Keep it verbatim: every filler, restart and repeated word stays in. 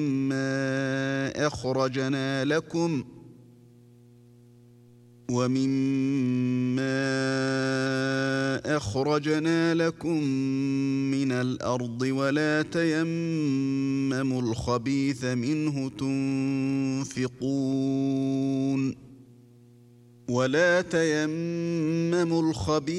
أخرجنا لكم ومما أخرجنا لكم من الأرض ولا تيمموا الخبيث منه تنفقون ولا تيمموا الخبيث